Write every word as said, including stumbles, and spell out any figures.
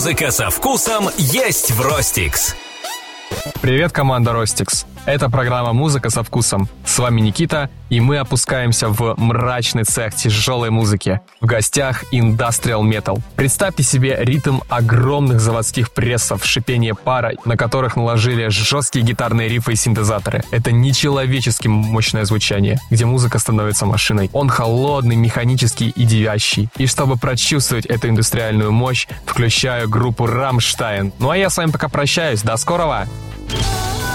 Музыка со вкусом есть в Ростикс. Привет, команда Ростикс. Это программа «Музыка со вкусом». С вами Никита, и мы опускаемся в мрачный цех тяжелой музыки. В гостях Industrial Metal. Представьте себе ритм огромных заводских прессов, шипение пара, на которых наложили жесткие гитарные рифы и синтезаторы. Это нечеловечески мощное звучание, где музыка становится машиной. Он холодный, механический и девящий. И чтобы прочувствовать эту индустриальную мощь, включаю группу Rammstein. Ну а я с вами пока прощаюсь. До скорого!